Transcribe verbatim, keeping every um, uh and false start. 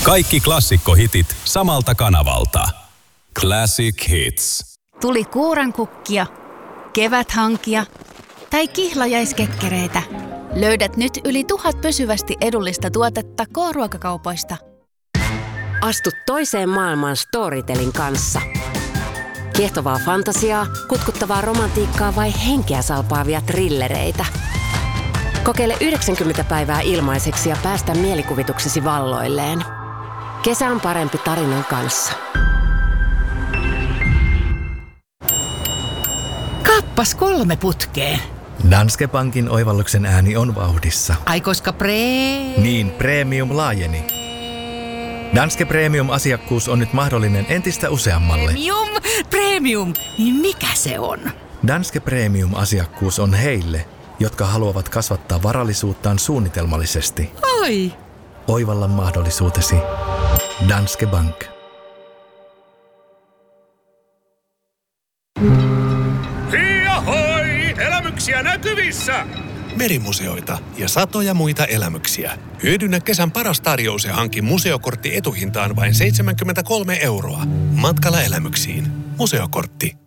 Kaikki klassikkohitit samalta kanavalta. Classic Hits. Tuli kuurankukkia, keväthankia tai kihlajaiskekkereitä. Löydät nyt yli tuhat pysyvästi edullista tuotetta K-ruokakaupoista. Astu toiseen maailmaan Storytelin kanssa. Kiehtovaa fantasiaa, kutkuttavaa romantiikkaa vai henkeä salpaavia trillereitä. Kokeile yhdeksänkymmentä päivää ilmaiseksi ja päästä mielikuvituksesi valloilleen. Kesä on parempi tarinan kanssa. Kappas kolme putkeen. Danske Bankin oivalluksen ääni on vauhdissa. Ai koska pre... Niin, premium laajeni. Danske Premium-asiakkuus on nyt mahdollinen entistä useammalle. Premium, premium, niin mikä se on? Danske Premium-asiakkuus on heille, jotka haluavat kasvattaa varallisuuttaan suunnitelmallisesti. Oi! Oivalla mahdollisuutesi. Danske Bank. Hiahoi! Elämyksiä näkyvissä! Merimuseoita ja satoja muita elämyksiä. Hyödynnä kesän paras tarjous ja hanki museokortti etuhintaan vain seitsemänkymmentäkolme euroa. Matkalla elämyksiin. Museokortti.